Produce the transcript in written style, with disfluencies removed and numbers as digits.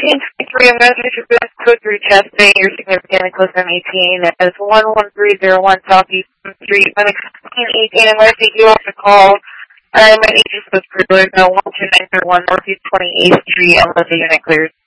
1923, I'm going to get your best code retesting. You're significantly close on 18. As 11301 Southeast Street, Linux 1618. I'm going to take you off the call. My agent's was privileged. 12931 Northeast 28th Street. I'll let the unit cleared.